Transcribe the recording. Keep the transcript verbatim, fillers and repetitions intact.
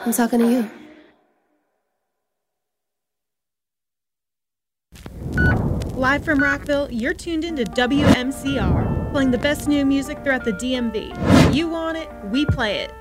I'm talking to you. Live from Rockville, you're tuned into W M C R, playing the best new music throughout the D M V. You want it, we play it.